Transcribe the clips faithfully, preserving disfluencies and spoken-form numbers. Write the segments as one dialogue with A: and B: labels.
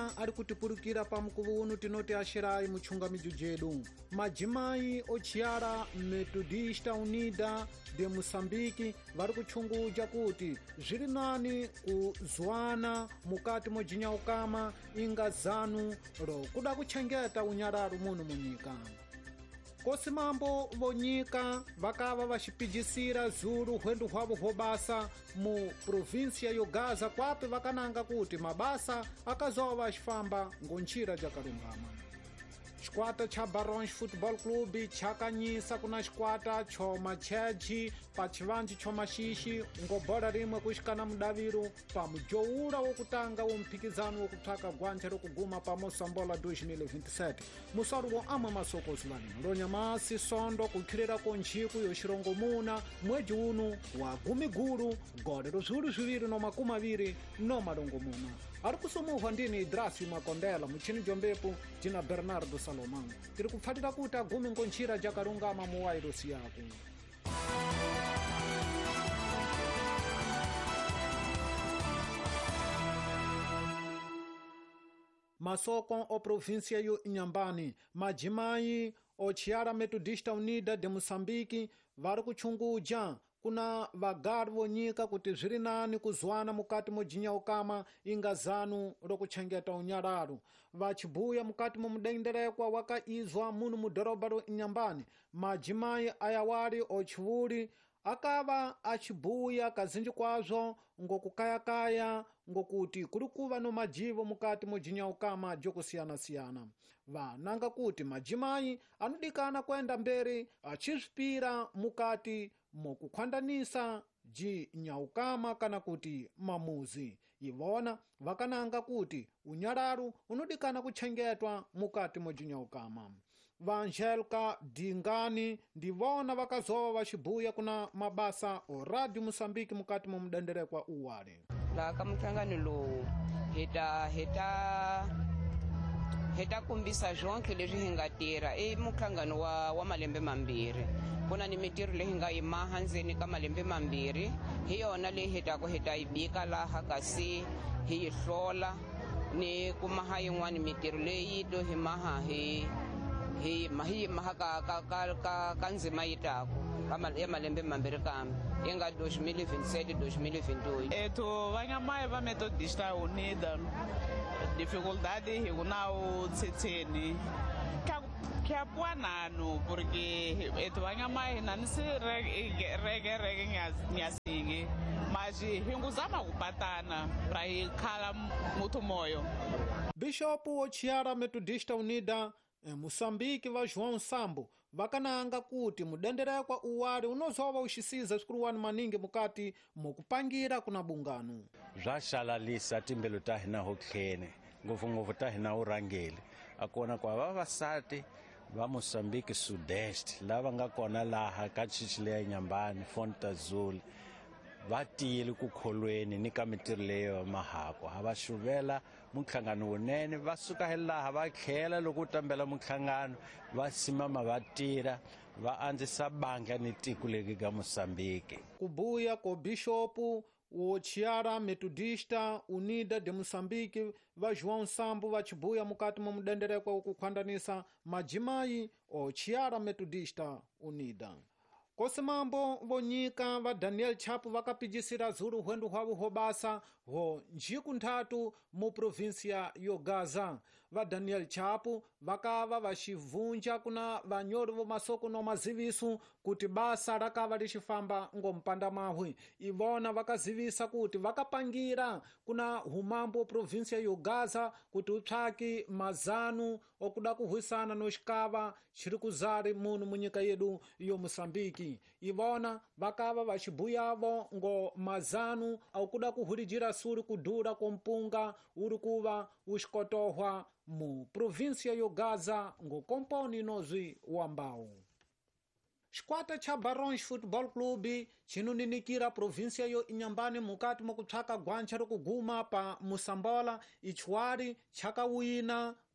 A: ena ari kutipurukira pa mkuvu uno tinoti ashirai muchungamidzo jedu. Majimayi ochiyara Metodista Unida de Moçambique vari kuchunguja kuti zviri nani kuzwana mukati mojinyawukama inga zanu ro kuda kuchengeta unyararu muno munyika. Kosi mambo vonyika vakava vaxipijisira zulu hwendu hwavo hobasa mu província yo Gaza kwape vakananga kuti mabasa akazowa vaxifamba ngonjira jakalungama. Xikwata cha Barões Futebol Clube chakanyisa kuna xikwata cho macheji pa chivanji cho maxixi ngobora rimwe kuxikana mudaviru pa mujowula wokutanga womphikizano wokuthaka gwanja rokuguma pa Mosambola dois mil e vinte e sete. Muswaru wo amwe masokosi vanino lonyamasi sondo kukhilira konjiku yo xirongo muna mweji uno wa gumiguru golero zulu ziviri no makumi aviri no malongo muna. Ari kusumuhwa ndini Idrasi Makondela muchini jombepu jina Bernardo Salomão. Tiri kupfatira kuti agumi ngonjira jakalungama mu wairosi yako. Masoko o província yo Inhambane, majimayi ochiyara Metodista Unida de Moçambique vari kuchunguja kuna vagari vonyika kuti zviri nani kuzwana mukati mojinyawukama inga zanu rokuchengeta unyararu. Vachibuya mukati momudenderekwa wakaizwa muno mudhorobha ro Inhambane, majimayi ayawari ochivuli akava achibuya kazinji kwazvo ngokukayakaya ngokuti kuri kuva no majivo mukati mojinyawukama jokusiyana-siyana. Vananga kuti majimayi anodikana kuenda mberi achizvipira mukati mokukhwandanisa jinyawukama kana kuti mamuzi. Ivona vakananga kuti unyararu unodikana kuchengetwa mukati mojinyawukama. Vangelka Dingani ndivona vakazowa vachibuya kuna mabasa o Radio Moçambique mukati momudenderekwa uwale.
B: La kamutangani lowu heta heta heta kumbisa zonke leswi hi nga tirha i muhlangano wa, wa malembe mambirhi. Kuna ni mitirho leyi hi nga yimaha ndzeni ka malembe mambirhi hi yona leyi hetako heta yi bika laha kasi hi yi hlola ni kumaha yin'wani mitirho leyi to hi maha hi hi mahi maha ka ka ka ka ka ndzima yi tako ka ya malembe mambirhi kambe yi nga dois mil e vinte e sete dois mil e vinte e oito.
C: Eto vanyamayi va Metodista Unida dificuldade hi kunawo tsetseni kya puanano porque eto vanyamayi nani si rege rege nyasingi maji hinguzama kupatana pra hi khala muthu moyo.
A: Bishop ochiyara Metodista Unida e Moçambique va João Sambo vakananga kuti mudenderekwa uwali unozowa uxisiza swikuruwani maningi mukati mokupangira kuna bungano.
D: Zvaxalalisa timbelo ta hina hotlhene ngopfungopfu ta hina urangeli akona kwa vavasati va Moçambique Sudeste lava nga kona laha ka chichi leya Inhambane Fonte Azul va tiyile ku kholweni ni ka mitirho leyo mahako ha va xuvela muhlangano wunene va suka hi laha va tlhela loko tambela muhlangano va simama va tira va andzisa banga ni tiko leki ka Moçambique.
A: Kubuya ko bishopu ochiyara Metodista Unida de Moçambique va João Sambo vachibuya mukati momudenderekwa wokukhwandanisa majimayi ochiyara Metodista Unida. Kosi mambo vonyika va Daniel Chapo vakapijisira zulu hwendu hwavo hobasa ho njiku nthatu mu província yo Gaza. Va Daniel Chapo vakava vaxivunja kuna vanyori vo masoko no maziviso kuti basa rakava lixifamba ngompanda mahwi. Ivona vakazivisa kuti vakapangira kuna humambo província yo Gaza kuti utshaki mazanu okuda kuhwisana no xikava xiri kuzari muno munyika yedu yo Moçambique. Ivona vakava vaxibuyavo ngo mazanu akuda kuhulijira suri kudura kompunga uri kuva uxikotohwa mu província yo Gaza ngo komponi nozwi wambawu. Xikwata cha Barões Futebol Clube chinuninikira província yo Inhambane mukati mokutshaka gwanja rokuguma pa Mosambola ichwari chakawina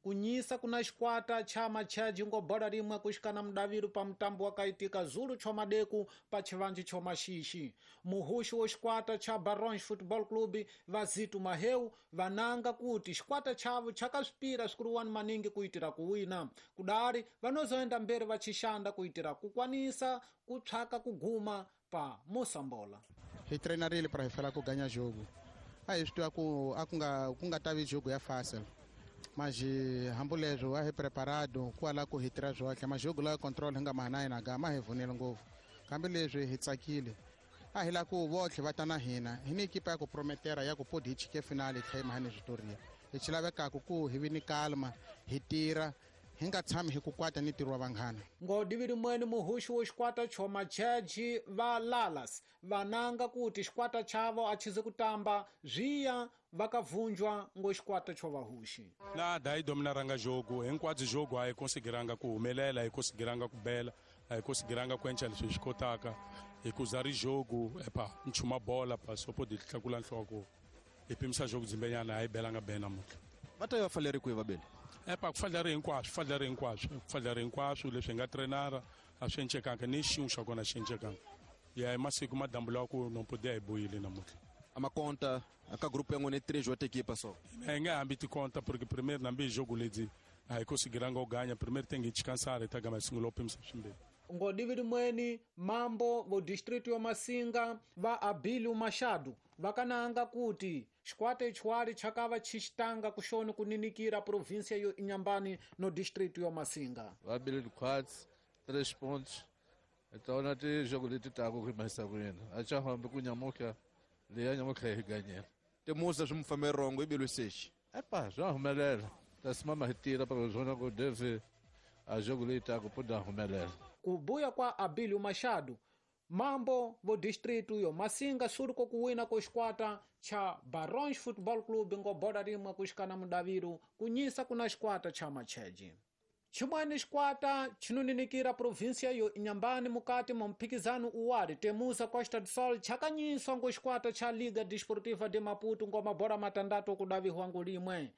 A: kunyisa kuna xikwata cha matchaji ngobora rimwe kuxikana mudaviru pa mutambo wakaitika Zulu chomadeku pa chivanji chomaxixi. Muhuxi wo xikwata cha Barões Football Club Vazitu Maheu vananga kuti xikwata chavo chakaswipira swikuruwani maningi kuitira kuwina, kudari vanozoenda mbere vachixanda kuitira kukwanisa kutsvaka kuguma pa Mosambola.
E: Hi treinarile para hi fela ku ganha jogo. A hi swi tiva ku a ku nga ku nga tavi jogo ya fácil. Mas hambu leswo a hi preparado kwala ku hi tira zwohle, mas jogo la control hi nga mahanayi na gama hi vunile ngopfu. Kambe leswi hi tsakile. A hi la ku votlhe va ta na hina. Hi ni ekipa ya ku prometera ya ku podi hi chike finale hi mahani Vitoria. Hi chilavekaka ku hi vi ni calma, hi tira, hi nga tshami hi ku kwata ni ntirho wa vanghana.
A: Ngodiviri mwene muhuxi wo xikwata chomacheji va Lalas vananga kuti xikwata chavo a chizi kutamba zviya vakavunjwa ngo xikwata cho vahuxi.
F: Nada hi dominaranga jogo, hinkwabyo jogo a hi konsigiranga ku humelela, hi konsigiranga ku bela, a hi konsigiranga ku endla leswi hi swi kotaka, hi ku zari jogo epa nchuma bola pa so podi hi tlakula nhloko. Hi pimisa jogo dzimbenyana a hi belanga bena namuntlha.
G: Va ta va faleri ku hi va bele.
F: Epa ku faleri hinkwaswo, faleri hinkwaswo, ku faleri hinkwaswo leswi hi nga treinara a swi encekanga ni xin'we xa kona xi encekanga. Ya hi masiku madambu lawa ku no podi hi boyile namuntlha.
G: A ma conta aka grupo ya n'wina três wa equipa só.
F: Hi nga hambi ti conta porque primeiro nambe jogo ledzi a hi konsigiranga u ganya, primeiro tem que descansar eta gama singulo pimisa swimbirhi.
A: Ngodiviri mweni mambo vo distrito ya Masinga va Abílio Machado vakananga kuti xikwata ichwari chakava chixitanga kuxoni kuninikira província yo Inhambane no distrito ya Masinga.
H: Abílio quatro, três pontos. Então não tem jogo de titago que mais está ganhando. A gente vai para o Nhamuca, ele Nhamuca é ganhar.
G: Temos as mufamerongo e Abílio seis.
H: É pá, já arrumelera. Da semana retira para o zona que deve a jogo de titago para arrumelera.
A: Kubuya kwa Abílio Machado mambo vo distrito yo Masinga suriko kuwina ko xikwata cha Barões Football Club ngobora rimwe kuxikana mudaviru kunyisa kuna xikwata cha matcheji. Chimwene xikwata chinoninikira província yo Inhambane mukati mwa mphikizano uwari Temusa Costa do Sol chakanyiswa ngo xikwata cha Liga Desportiva de Maputo ngomabora matandatu kudaviwa ngo limwe.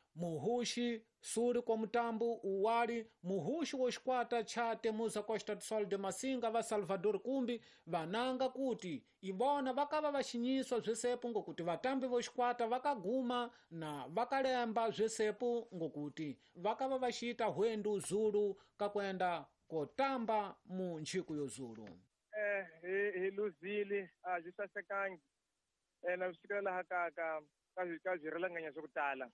A: Muhuxi suri kwa mutambo uwari muhuxi wo xikwata cha Temusa Costa do Sol de Masinga va Salvador Kumbi vananga kuti ibona vakava vaxinyiswa bzesepo ngokuti vatambi vo xikwata vakaguma na vakalemba bzesepo ngokuti vakava vaxita hwendu Zulu kakwenda kotamba mu nchiku yo Zulu.
I: Eh hi hi luzile a byi sasekangi eh na kusikela laha ka ka ka byi relanganya swo kutala.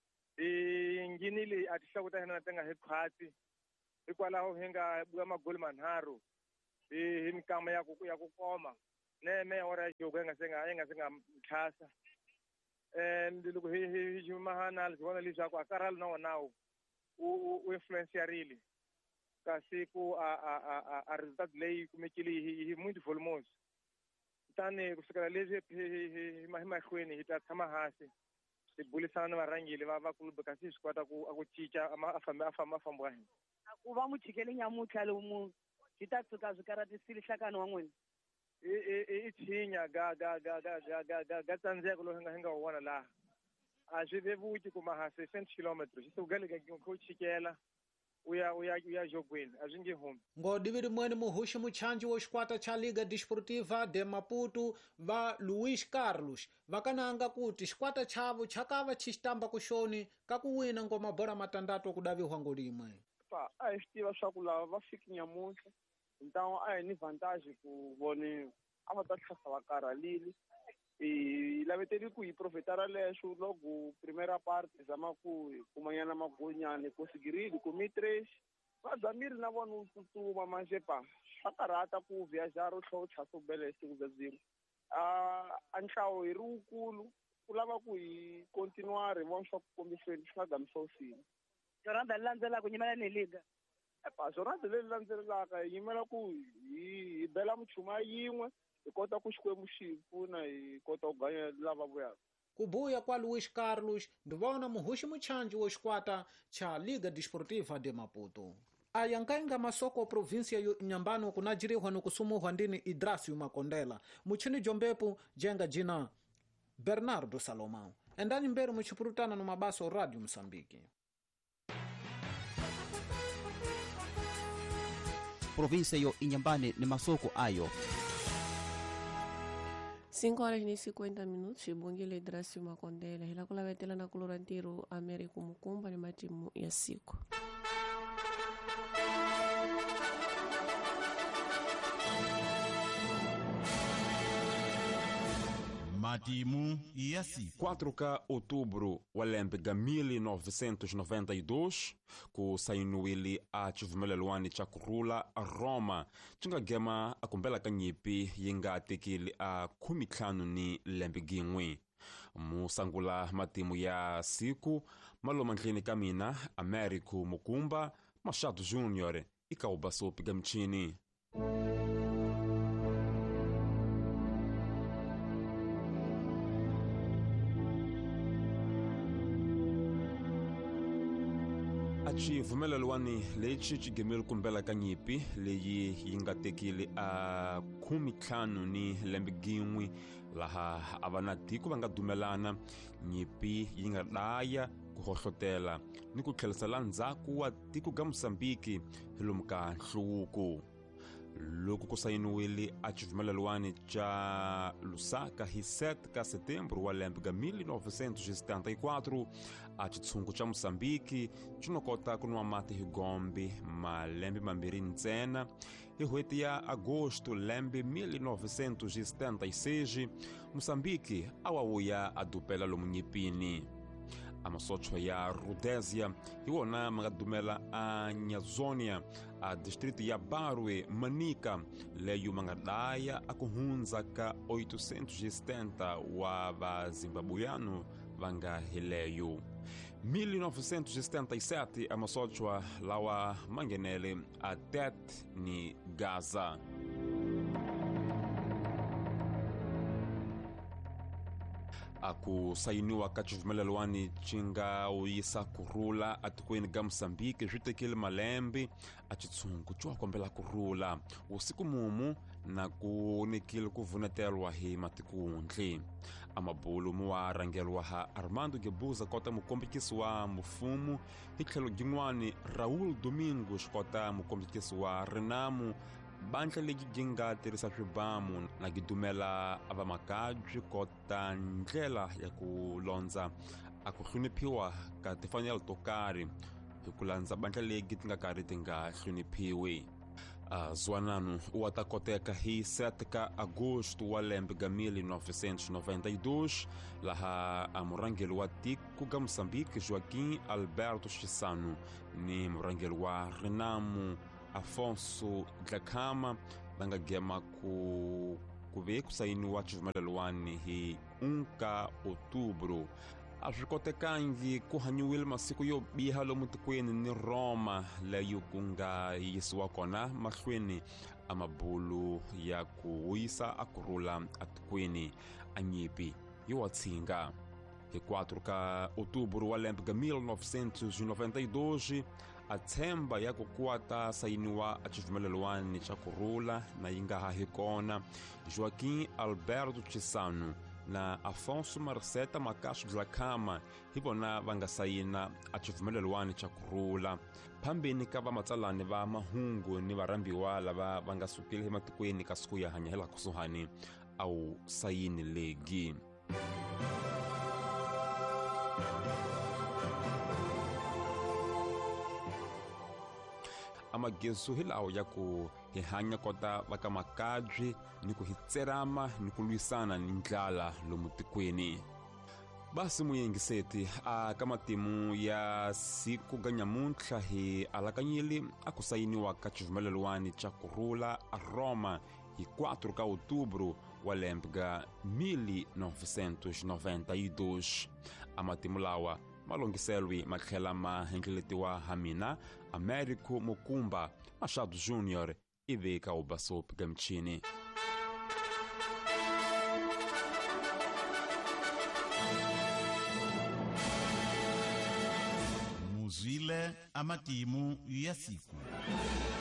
I: I nginile a ti hlakuta hina tenga hi khwati hikwalaho hi nga buya magoli manharhu hi mikama ya ku ya ku koma neme ora ya jogo nga senga nga senga mtlhasa and loko hi hi jumahana lizona leswaku akaralo na wonawo u influence ya really kasi ku a a a result leyi kumekile hi muito volumoso tani kusukela leswi hi mahlweni hi ta tshama hasi bulisana varangile va va klub kasi swi kota ku ku cinca afambe afamba afambo ka hina
J: ku va muchikele nyamutlha lomu byi ta tshuka byi karatisile nhlakani wa n'wina
I: i i tshinya ga ga ga ga ga ga ga tsandzeko lowu hi nga hi nga wona laha a swi vevuki ku maha sixty kilometers xi sukeleke ku chikela uya uya uya jogweni a swi nge humi.
A: Ngodiviri mwene muhuxi muchanji wo xikwata cha Liga Desportiva de Maputo va Luís Carlos vakananga kuti xikwata chavo chakava chixitamba kuxoni ka ku wina ngomabora matandatu kudaviwa ngo limwe.
J: Pa a hi swi tiva swa ku lava va fiki nyamutlha então a hi ni vantage ku vone a va ta tlhasa va karhalile hi laveteli ku hi profitara leswo loko primera parte zama ku kumanyana magonyana hi konsigirile ku mitres va zamiri na vona u tsutsuma manje pa swa karhata ku viaja ro tlhontlha so bele siku zero a nhlawo hi ri wukulu ku lava ku hi continuare vona swa ku kombiseni swi nga gamisosini jornada leyi landzelaka nyimela ni liga
I: epa jornada leyi landzelelaka hi yimela ku hi bela muchuma yin'we hi kota ku xikwembu xi pfuna hi kota ku ganya lava vuyaka.
A: Kubuya kwa Luís Carlos ndivona muhuxi muchanji wo xikwata cha Liga Desportiva de Maputo. Aya nkainga masoko província yo Inhambane kunajiriwa ni kusumuhwa ndini Idrácio Makondela muchini jombepu jenga jina Bernardo Salomão endani mbere muchipurutana no mabaso Radio Moçambique.
K: província yo Inhambane ni masoko ayo.
L: cinco horas e cinquenta minutos, Bongile Drácio Macondela, ela colavetela na Colorantiro Américo Mucumba, ni matimu ya siku.
M: Matimu ya siku.
G: quatro de outubro, o Olympica mil novecentos e noventa e dois, ku sainuili a Chivumelelwani cha kurula a Roma, chinga gema a kumbela kanyipi yinga tekili a kumitlanu ni lembigingwi. Musangula matimu ya siku, maloma nklini kamina, Américo Mucumba, Machado Júnior, ikaubaso pigamchini. Chivumelelwani lechi chigemelo kumbela kanyipi leyi yinga tekili a kumitlanu ni lembigingwi laha avanatiku vanga dumelana nyipi yinga daya kuhohlotela ni ku tlhelisela ndzhaku wa tiko ga Mosambiki lomu ka nhluvuko. Loko ku sayiniwile a chivumelelwani cha Lusaka hi sete de setembro wa lembe ga mil novecentos e setenta e quatro, a chitsungu cha Mosambiki chinokota kunwa mati hi gombe malembe mambiri ntsena. Hi hweti ya agosto lembe mil novecentos e setenta e seis, Mosambiki awawuya adupela lomu nyipini. Amasocho ya Rhodesia iwona mangadumela a Nyazonia, a distrito ya Barwe Manica leyo mangadaya akuhunza ka oitocentos e setenta wa vazimbabuiano vanga hileyo. mil novecentos e setenta e sete amasochwa lawa mangenele a Tet ni Gaza. Aku sainiwa ka chivumelelwani chinga uyisa kurula atikweni ga Mosambiki zvitekile malembe a chitsungu chwa kombela kurula usiku mumu na kunikile kuvunetelwa hi matikuntli. Amabulu muwa rangelwa ha Armando Gebuza kota mukombekisi wa mufumu hi tlhelo gin'wani Raul Domingos kota mukombekisi wa Renamu. Bantle legi ginga tirisa swibamu na gidumela ava makadzi kota ndlela ya kulonza a ku hloniphiwa ka tifanelo to karhi hi ku landza bantle legi ti nga karhi ti nga hloniphiwi. Uh, Zwananu u ta koteka hi sete ka agosto wa lembe ga mil novecentos e noventa e dois, laha a murangeli wa tiko ga Mosambiki Joaquim Alberto Chissano ni murangeli wa Renamu Afonso Dhlakama vanga gema ku kuve ku sainiwa chivumelelwani hi um ka outubro. A swi kotekangi ku hanyiwile masiku yo biha lomu tikweni ni Roma leyo ku nga yisiwa kona mahlweni amabulu ya ku wisa a kurula atikweni a nyipi yo watsinga. Hi quatro ka outubro wa lembe ga mil novecentos e noventa e dois, a tshemba ya ku kuwata sayiniwa a chivumelelwani cha kurula na yinga ha hi kona Joaquim Alberto Chissano na Afonso Marceta Macacho Dhlakama hi vona va nga sayina a chivumelelwani cha kurula phambeni ka vamatsalani va mahungu ni varambiwa lava va nga sukile hi matikweni ka siku ya hanya hela kusuhani au sayini legi. Amagezu hilawo ya ku hi hanya kota vaka makadzi ni ku hitserama ni ku lwisana ni ndlala lomu tikweni. Basi muyingiseti a ka matimu ya siku ga nyamuntlha hi alakanyile a ku sayiniwa ka chivumelelwani cha kurula a Roma hi quatro ka outubro wa lembe ga mil novecentos e noventa e dois. Amatimu lawa malongiselwi matlhela ma hengeletiwa hamina Américo Mucumba, Machado Júnior ivi ka ubaso pigamchini.
M: Muzile amatimu ya siku.